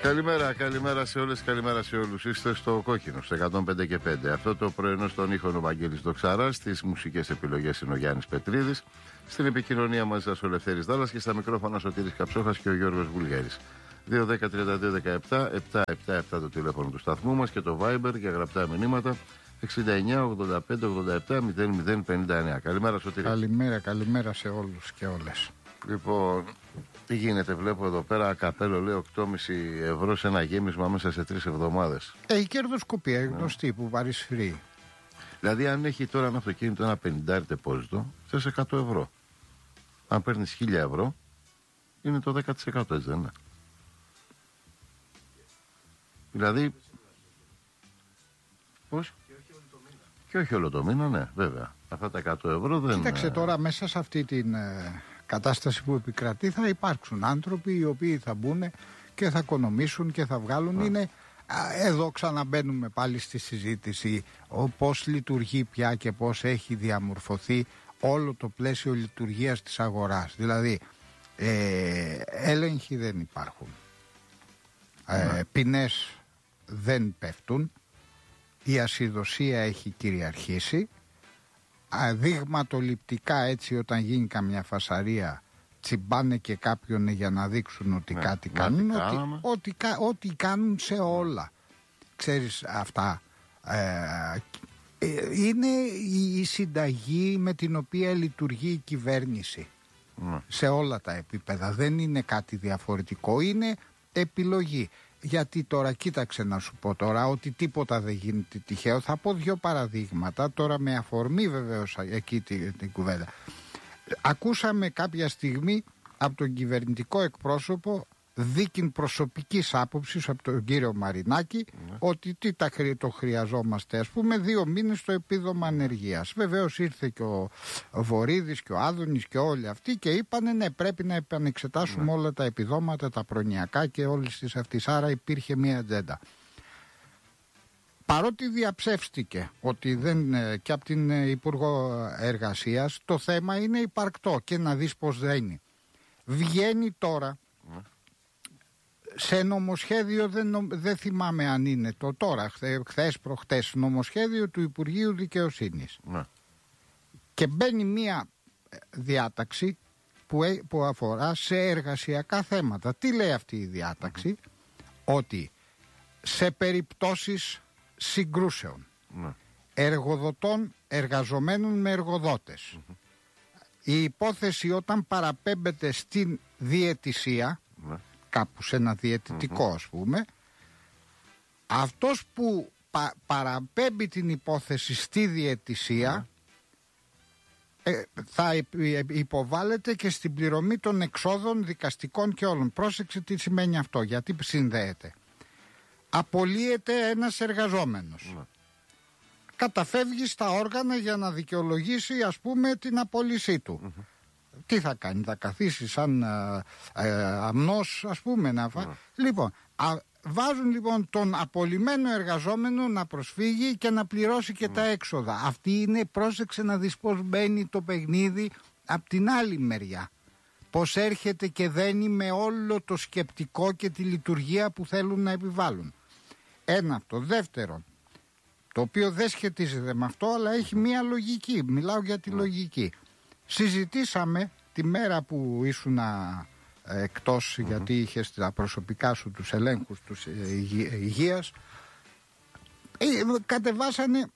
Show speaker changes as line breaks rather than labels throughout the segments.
Καλημέρα σε όλες, καλημέρα σε όλους. Είστε στο Κόκκινο, στο 105 και 5. Αυτό το πρωινό στον ήχο ο Βαγγέλης Δοξαράς. Στις μουσικές επιλογές είναι ο Γιάννης Πετρίδης. Στην επικοινωνία μαζί σας ο Λευθέρης Δάλλας και στα μικρόφωνα Σωτήρης Καψόχας και ο Γιώργος Βουλγέρης. 2-10-32-17-7-7 το τηλέφωνο του σταθμού μας και το Viber για γραπτά μηνύματα 69-85-87-00-59. Καλημέρα Σωτήρη.
Καλημέρα σε όλους και όλες.
Λοιπόν, τι γίνεται, βλέπω εδώ πέρα καπέλο λέει 8,5 ευρώ σε ένα γέμισμα μέσα σε 3 εβδομάδες.
Η κερδοσκοπία γνωστή που παρισφρεί.
Δηλαδή, αν έχει τώρα ένα αυτοκίνητο ένα 50 τεπόζιτο, θες 100 ευρώ. Αν παίρνεις 1.000 ευρώ, είναι το 10%, έτσι δεν είναι? Δηλαδή, πώς? Και όχι όλο το μήνα, ναι, βέβαια. Αυτά τα 100 ευρώ δεν...
Κοίταξε τώρα, μέσα σε αυτή την κατάσταση που επικρατεί θα υπάρξουν άνθρωποι οι οποίοι θα μπουν και θα οικονομήσουν και θα βγάλουν. Είναι, εδώ ξαναμπαίνουμε πάλι στη συζήτηση πώς λειτουργεί πια και πώς έχει διαμορφωθεί όλο το πλαίσιο λειτουργίας της αγοράς. Δηλαδή, έλεγχοι δεν υπάρχουν, ποινές δεν πέφτουν, η ασυδοσία έχει κυριαρχήσει, δείγματοληπτικά έτσι ότι γίνει καμιά φασαρία τσιμπάνε και κάποιον για να δείξουν ότι κάτι κάνουν, ότι κάνουν σε όλα. Ξέρεις, αυτά είναι η συνταγή με την οποία λειτουργεί η κυβέρνηση σε όλα τα επίπεδα. Δεν είναι κάτι διαφορετικό, είναι επιλογή. Γιατί τώρα, κοίταξε να σου πω τώρα, ότι τίποτα δεν γίνεται τυχαίο. Θα πω 2 παραδείγματα, τώρα με αφορμή βεβαίως εκεί την κουβέντα. Ακούσαμε κάποια στιγμή από τον κυβερνητικό εκπρόσωπο δίκην προσωπικής άποψης από τον κύριο Μαρινάκη ότι το χρειαζόμαστε, ας πούμε, 2 μήνες το επίδομα ανεργίας. Βεβαίως ήρθε και ο Βορίδης και ο Άδωνης και όλοι αυτοί και είπανε ναι, πρέπει να επανεξετάσουμε όλα τα επιδόματα, τα προνοιακά και όλες τις αυτές. Άρα υπήρχε μια ατζέντα. Παρότι διαψεύστηκε ότι δεν, και από την Υπουργό Εργασίας, το θέμα είναι υπαρκτό και να δεις πως δεν είναι. Βγαίνει τώρα σε νομοσχέδιο, δεν θυμάμαι αν είναι το τώρα, χθες προχτές, νομοσχέδιο του Υπουργείου Δικαιοσύνης. Και μπαίνει μία διάταξη που αφορά σε εργασιακά θέματα. Τι λέει αυτή η διάταξη? Ότι σε περιπτώσεις συγκρούσεων εργοδοτών εργαζομένων με εργοδότες, η υπόθεση όταν παραπέμπεται στην διαιτησία, κάπου σε ένα διαιτητικό ας πούμε, αυτός που παραπέμπει την υπόθεση στη διαιτησία θα υποβάλλεται και στην πληρωμή των εξόδων δικαστικών και όλων. Πρόσεξε τι σημαίνει αυτό, γιατί συνδέεται. Απολύεται ένας εργαζόμενος, καταφεύγει στα όργανα για να δικαιολογήσει ας πούμε την απόλυσή του. Τι θα κάνει, θα καθίσει σαν αμνός ας πούμε Λοιπόν, βάζουν λοιπόν τον απολυμένο εργαζόμενο να προσφύγει και να πληρώσει και τα έξοδα. Αυτή είναι, πρόσεξε να δεις πως μπαίνει το παιχνίδι από την άλλη μεριά. Πως έρχεται και δένει με όλο το σκεπτικό και τη λειτουργία που θέλουν να επιβάλλουν. Ένα αυτό. Δεύτερον, το οποίο δεν σχετίζεται με αυτό αλλά έχει μία λογική. Μιλάω για τη λογική. Συζητήσαμε τη μέρα που ήσουν εκτός γιατί είχες τα προσωπικά σου τους ελέγχους τους υγείας. Κατεβάσανε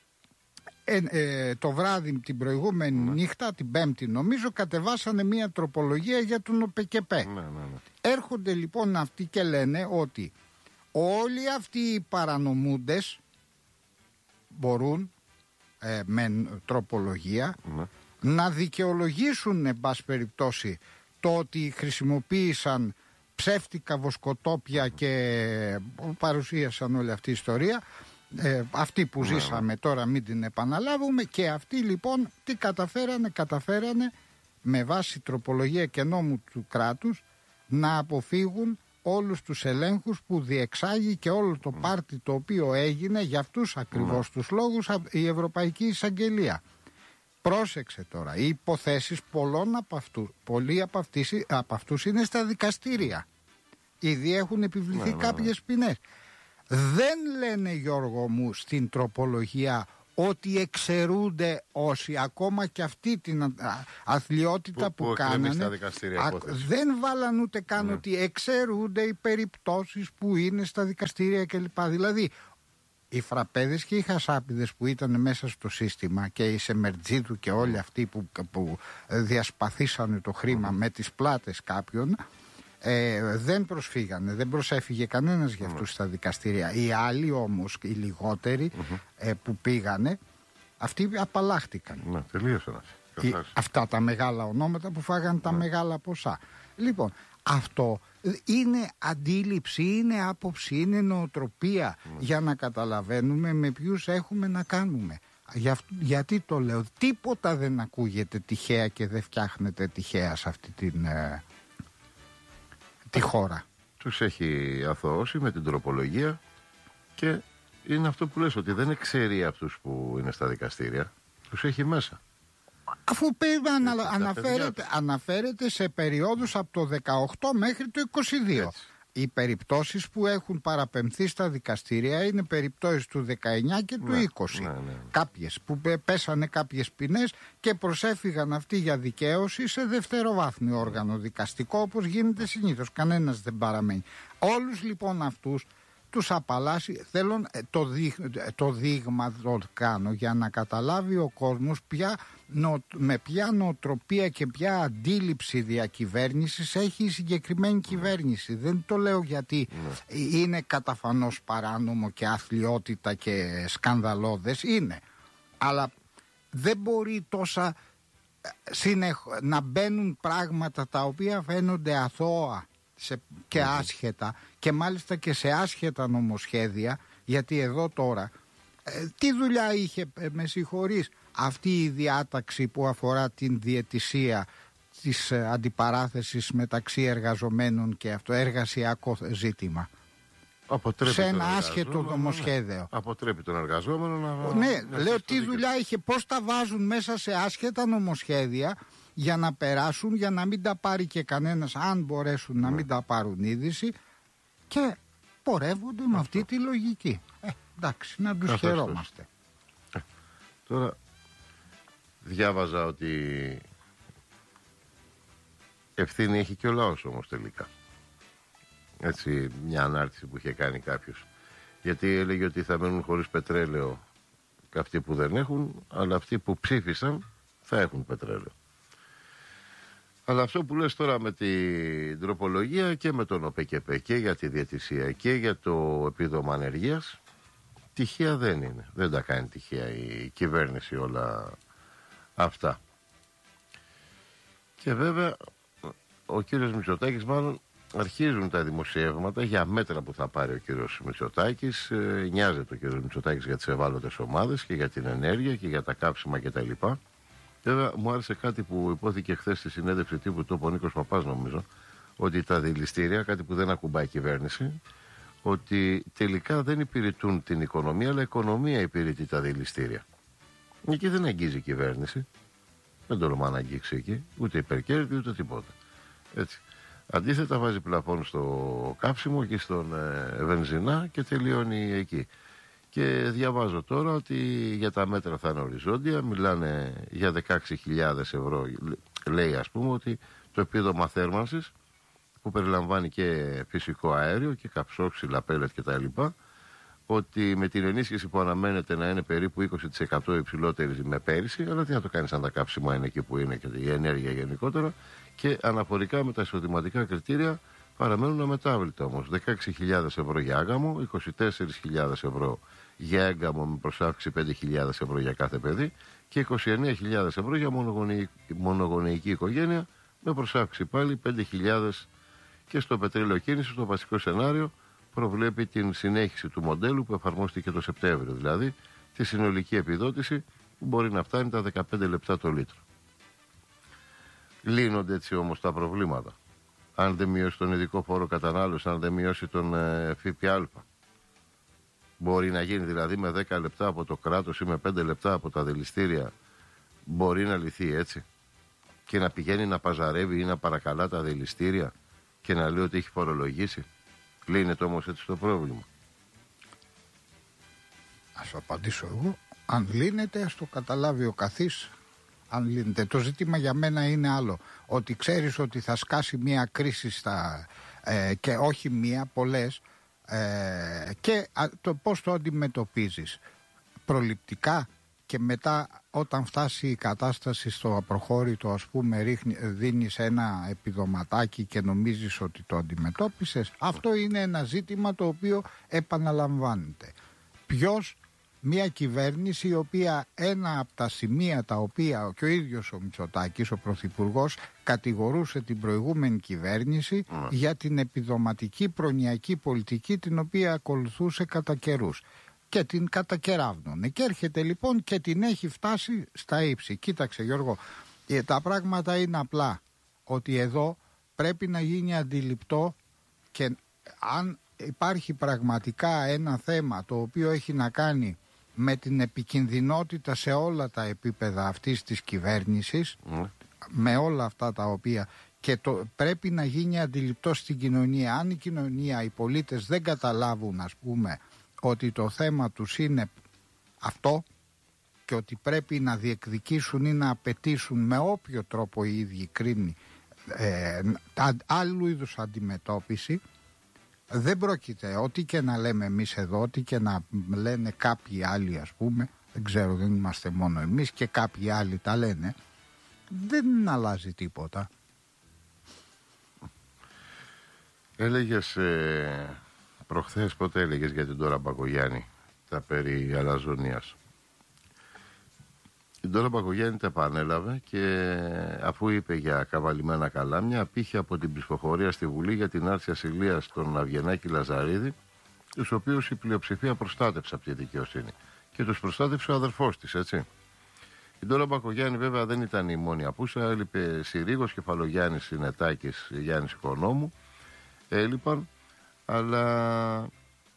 το βράδυ την προηγούμενη νύχτα, την Πέμπτη νομίζω, κατεβάσανε μία τροπολογία για τον ΟΠΕΚΕΠΕ. Έρχονται λοιπόν αυτοί και λένε ότι όλοι αυτοί οι παρανομούντες μπορούν με τροπολογία να δικαιολογήσουν εν πάση περιπτώσει το ότι χρησιμοποίησαν ψεύτικα βοσκοτόπια και παρουσίασαν όλη αυτή η ιστορία, αυτή που ζήσαμε τώρα μην την επαναλάβουμε. Και αυτοί λοιπόν τι καταφέρανε με βάση τροπολογία και νόμου του κράτους να αποφύγουν όλους τους ελέγχους που διεξάγει και όλο το πάρτι το οποίο έγινε για αυτούς ακριβώς τους λόγους η Ευρωπαϊκή Εισαγγελία. Πρόσεξε τώρα, οι υποθέσεις πολλοί από αυτούς είναι στα δικαστήρια. Ήδη έχουν επιβληθεί κάποιες ποινές. Δεν λένε, Γιώργο μου, στην τροπολογία ότι εξαιρούνται όσοι, ακόμα και αυτή την αθλιότητα που κάνανε, δεν βάλαν ούτε καν ότι εξαιρούνται οι περιπτώσεις που είναι στα δικαστήρια κλπ. Δηλαδή οι φραπέδες και οι χασάπιδες που ήταν μέσα στο σύστημα και οι Σεμερτζίδου και όλοι αυτοί που διασπαθήσανε το χρήμα με τις πλάτες κάποιων, δεν προσφύγανε, δεν προσέφυγε κανένας για αυτούς στα δικαστήρια. Οι άλλοι όμως, οι λιγότεροι που πήγανε, αυτοί απαλλάχτηκαν.
Τελείωσαν.
Αυτά τα μεγάλα ονόματα που φάγανε τα μεγάλα ποσά. Λοιπόν, αυτό είναι αντίληψη, είναι άποψη, είναι νοοτροπία για να καταλαβαίνουμε με ποιους έχουμε να κάνουμε. Γιατί το λέω, τίποτα δεν ακούγεται τυχαία και δεν φτιάχνεται τυχαία σε αυτή τη χώρα.
Τους έχει αθωώσει με την τροπολογία και είναι αυτό που λες, ότι δεν εξαιρεί αυτούς που είναι στα δικαστήρια, τους έχει μέσα.
Αφού αναφέρεται σε περιόδους από το 18 μέχρι το 22. Έτσι. Οι περιπτώσεις που έχουν παραπεμφθεί στα δικαστήρια είναι περιπτώσεις του 19 και του 20. Κάποιες που πέσανε κάποιες ποινές και προσέφυγαν αυτοί για δικαίωση σε δευτεροβάθμιο όργανο δικαστικό, όπως γίνεται συνήθως. Κανένας δεν παραμένει. Όλους λοιπόν αυτούς τους απαλλάσσει. Θέλω το δείγμα το κάνω για να καταλάβει ο κόσμος με ποια νοοτροπία και ποια αντίληψη διακυβέρνησης έχει η συγκεκριμένη κυβέρνηση. Δεν το λέω γιατί είναι καταφανώς παράνομο και αθλιότητα και σκανδαλώδες, είναι. Αλλά δεν μπορεί τόσα να μπαίνουν πράγματα τα οποία φαίνονται αθώα και άσχετα, και μάλιστα και σε άσχετα νομοσχέδια, γιατί εδώ τώρα τι δουλειά είχε, με συγχωρείς, αυτή η διάταξη που αφορά την διαιτησία της αντιπαράθεσης μεταξύ εργαζομένων και αυτό, εργασιακό ζήτημα.
Αποτρέπει
σε ένα άσχετο νομοσχέδιο.
Αποτρέπει τον εργαζόμενο να...
Ναι, λέω τι δουλειά είχε, πώς τα βάζουν μέσα σε άσχετα νομοσχέδια για να περάσουν, για να μην τα πάρει και κανένας, αν μπορέσουν να μην τα πάρουν είδηση, και πορεύονται με αυτή τη λογική. Εντάξει, να τους χαιρόμαστε.
Τώρα διάβαζα ότι ευθύνη έχει και ο λαός όμως τελικά. Έτσι, μια ανάρτηση που είχε κάνει κάποιος. Γιατί έλεγε ότι θα μένουν χωρίς πετρέλαιο αυτοί που δεν έχουν, αλλά αυτοί που ψήφισαν θα έχουν πετρέλαιο. Αλλά αυτό που λες τώρα με την τροπολογία και με τον ΟΠΕΚΕΠΕ και για τη διαιτησία και για το επίδομα ανεργίας, τυχαία δεν είναι. Δεν τα κάνει τυχαία η κυβέρνηση όλα αυτά. Και βέβαια ο κύριος Μητσοτάκης, μάλλον αρχίζουν τα δημοσιεύματα για μέτρα που θα πάρει ο κύριος Μητσοτάκης. Νοιάζεται ο κύριος Μητσοτάκης για τις ευάλωτες ομάδες και για την ενέργεια και για τα κάψιμα κτλ. Βέβαια μου άρεσε κάτι που υπόθηκε χθες στη συνέντευξη τύπου του ο Νίκος Παπάς, νομίζω, ότι τα δηληστήρια, κάτι που δεν ακουμπάει η κυβέρνηση, ότι τελικά δεν υπηρετούν την οικονομία, αλλά η οικονομία υπηρετεί τα δηληστήρια. Εκεί δεν αγγίζει η κυβέρνηση. Δεν τολμά να αγγίξει εκεί, ούτε υπερκέρδη ούτε τίποτα. Έτσι. Αντίθετα βάζει πλαφόν στο κάψιμο και στον βενζινά και τελειώνει εκεί. Και διαβάζω τώρα ότι για τα μέτρα θα είναι οριζόντια, μιλάνε για 16.000 ευρώ, λέει ας πούμε ότι το επίδομα θέρμανσης που περιλαμβάνει και φυσικό αέριο και καψόξυλα, πέλετ κτλ. Ότι με την ενίσχυση που αναμένεται να είναι περίπου 20% υψηλότερη με πέρυσι, αλλά τι να το κάνεις αν τα κάψιμα είναι εκεί που είναι και η ενέργεια γενικότερα, και αναφορικά με τα εισοδηματικά κριτήρια παραμένουν αμετάβλητα όμως. 16.000 ευρώ για άγαμο, 24.000 ευρώ για έγκαμο με προσάυξη 5.000 ευρώ για κάθε παιδί και 29.000 ευρώ για μονογονεϊκή οικογένεια με προσάυξη πάλι 5.000. Και στο πετρέλαιο κίνηση, το βασικό σενάριο προβλέπει την συνέχιση του μοντέλου που εφαρμόστηκε το Σεπτέμβριο, δηλαδή τη συνολική επιδότηση που μπορεί να φτάνει τα 15 λεπτά το λίτρο. Λύνονται έτσι όμως τα προβλήματα. Αν δεν μειώσει τον ειδικό φόρο κατανάλωση, αν δεν μειώσει τον ΦΠΑ. Μπορεί να γίνει δηλαδή με 10 λεπτά από το κράτος ή με 5 λεπτά από τα δηληστήρια, μπορεί να λυθεί έτσι, και να πηγαίνει να παζαρεύει ή να παρακαλά τα δηληστήρια και να λέει ότι έχει φορολογήσει. Λύνεται όμως έτσι το πρόβλημα?
Ας απαντήσω εγώ. Αν λύνεται, ας το καταλάβει ο καθής. Αν λύνεται. Το ζήτημα για μένα είναι άλλο. Ότι ξέρεις ότι θα σκάσει μια κρίση και όχι μια, πολλές, και το πώς το αντιμετωπίζεις. Προληπτικά, και μετά όταν φτάσει η κατάσταση στο απροχώρητο, ας πούμε, δίνεις ένα επιδοματάκι και νομίζεις ότι το αντιμετώπισες. Αυτό είναι ένα ζήτημα το οποίο επαναλαμβάνεται. Μια κυβέρνηση η οποία ένα από τα σημεία τα οποία και ο ίδιος ο Μητσοτάκης, ο Πρωθυπουργός, κατηγορούσε την προηγούμενη κυβέρνηση για την επιδοματική προνοιακή πολιτική την οποία ακολουθούσε κατά καιρούς και την κατακεράβνωνε, και έρχεται λοιπόν και την έχει φτάσει στα ύψη. Κοίταξε Γιώργο, τα πράγματα είναι απλά, ότι εδώ πρέπει να γίνει αντιληπτό, και αν υπάρχει πραγματικά ένα θέμα το οποίο έχει να κάνει με την επικινδυνότητα σε όλα τα επίπεδα αυτής της κυβέρνησης, με όλα αυτά τα οποία, και πρέπει να γίνει αντιληπτό στην κοινωνία. Αν η κοινωνία, οι πολίτες δεν καταλάβουν, ας πούμε, ότι το θέμα τους είναι αυτό και ότι πρέπει να διεκδικήσουν ή να απαιτήσουν με όποιο τρόπο οι ίδιοι κρίνει άλλου είδους αντιμετώπιση, δεν πρόκειται, ό,τι και να λέμε εμείς εδώ, ό,τι και να λένε κάποιοι άλλοι, ας πούμε, δεν ξέρω, δεν είμαστε μόνο εμείς, και κάποιοι άλλοι τα λένε, δεν αλλάζει τίποτα.
Έλεγες προχθές, πότε έλεγες για την Ντόρα Μπακογιάννη τα περί αλαζονίας? Η Ντόρα Μπακογιάννη τα επανέλαβε και αφού είπε για καβαλημένα καλάμια, απήχε από την ψηφοφορία στη Βουλή για την άρση ασυλίας των Αβγενάκη Λαζαρίδη, τους οποίους η πλειοψηφία προστάτεψε από τη δικαιοσύνη. Και τους προστάτεψε ο αδερφός της, έτσι. Η Ντόρα Μπακογιάννη βέβαια δεν ήταν η μόνη απούσα, έλειπε Συρίγος, Κεφαλογιάννης Συνετάκης, Γιάννης Οικονόμου, έλειπαν, αλλά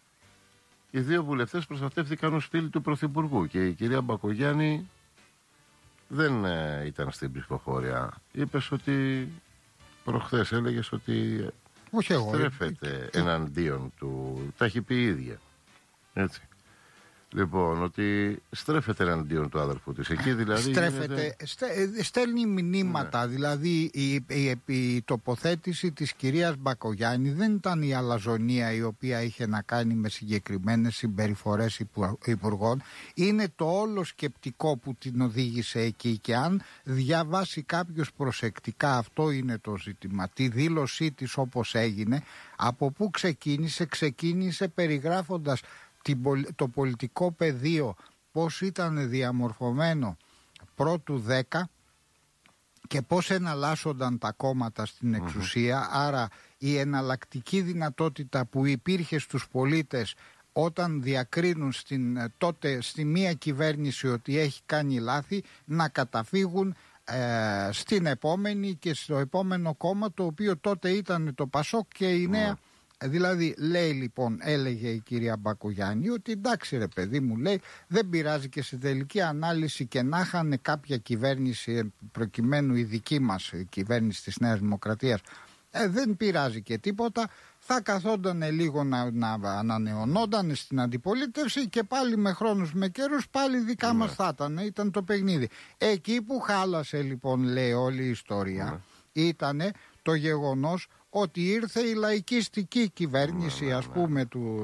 οι δύο βουλευτές προστατεύτηκαν ως φίλοι του Πρωθυπουργού και η κυρία Μπακογιάννη δεν ήταν στην ψηφοφορία. Είπες ότι προχθές έλεγες ότι στρέφεται εναντίον του. Τα έχει πει η ίδια. Έτσι. Λοιπόν, ότι στρέφεται εναντίον του αδερφού της. Εκεί δηλαδή
στέλνει μηνύματα. Ναι. Δηλαδή η τοποθέτηση της κυρίας Μπακογιάννη δεν ήταν η αλαζονία η οποία είχε να κάνει με συγκεκριμένες συμπεριφορές υπουργών. Είναι το όλο σκεπτικό που την οδήγησε εκεί, και αν διαβάσει κάποιος προσεκτικά, αυτό είναι το ζήτημα. Τη δήλωσή της όπως έγινε, από πού ξεκίνησε περιγράφοντας το πολιτικό πεδίο, πώς ήταν διαμορφωμένο πρώτου 10 και πώς εναλλάσσονταν τα κόμματα στην εξουσία. Άρα η εναλλακτική δυνατότητα που υπήρχε στους πολίτες όταν διακρίνουν τότε στη μία κυβέρνηση ότι έχει κάνει λάθη, να καταφύγουν στην επόμενη και στο επόμενο κόμμα, το οποίο τότε ήταν το Πασόκ και η Νέα. Δηλαδή έλεγε η κυρία Μπακογιάννη ότι εντάξει ρε παιδί μου, λέει, δεν πειράζει, και σε τελική ανάλυση και να είχαν κάποια κυβέρνηση, προκειμένου η δική μας κυβέρνηση της Νέας Δημοκρατίας, δεν πειράζει και τίποτα, θα καθόταν λίγο να ανανεωνόταν στην αντιπολίτευση και πάλι με χρόνους με καιρούς πάλι δικά μας θα ήταν το παιχνίδι. Εκεί που χάλασε λοιπόν, λέει, όλη η ιστορία ήτανε το γεγονός ότι ήρθε η λαϊκιστική κυβέρνηση, ας πούμε,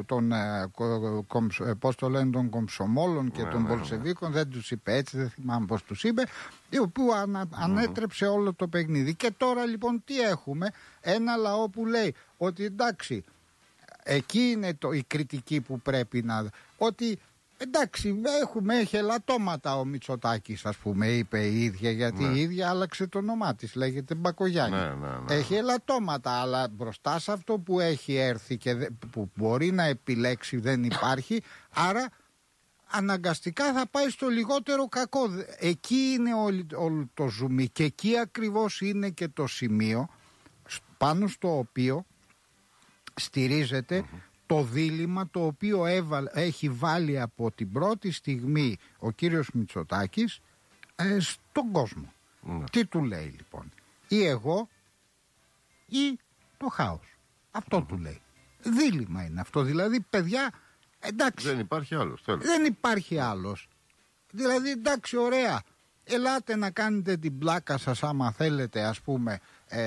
των κομψομόλων και των Μπολσεβίκων, δεν τους είπε έτσι, δεν θυμάμαι πώς τους είπε, που ανέτρεψε όλο το παιχνίδι. Και τώρα λοιπόν τι έχουμε? Ένα λαό που λέει ότι εντάξει, εκεί είναι η κριτική που πρέπει να... Ότι εντάξει, έχει ελαττώματα ο Μητσοτάκης, ας πούμε, είπε η ίδια, γιατί η ίδια άλλαξε το όνομά της, λέγεται Μπακογιάννη. Έχει ελαττώματα, αλλά μπροστά σε αυτό που έχει έρθει και που μπορεί να επιλέξει δεν υπάρχει, άρα αναγκαστικά θα πάει στο λιγότερο κακό. Εκεί είναι όλο το ζουμί, και εκεί ακριβώς είναι και το σημείο πάνω στο οποίο στηρίζεται το δίλημμα το οποίο έχει βάλει από την πρώτη στιγμή ο κύριος Μητσοτάκης στον κόσμο. Τι του λέει λοιπόν? Ή εγώ ή το χάος. Αυτό του λέει. Δίλημμα είναι αυτό. Δηλαδή, παιδιά, εντάξει.
Δεν υπάρχει άλλος.
Δεν υπάρχει άλλος. Δηλαδή, εντάξει, ωραία. Ελάτε να κάνετε την πλάκα σας άμα θέλετε, ας πούμε,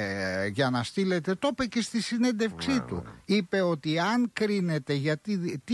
για να στείλετε. Το είπε και στη συνέντευξή του. Είπε ότι αν κρίνετε, γιατί